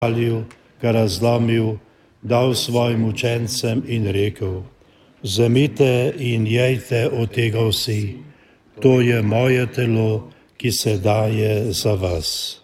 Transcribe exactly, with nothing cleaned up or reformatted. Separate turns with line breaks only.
palil, ga razlomil, dal svojim učencem in rekel: vzemite in jejte od tega vsi, to je moje telo, ki se daje za vas.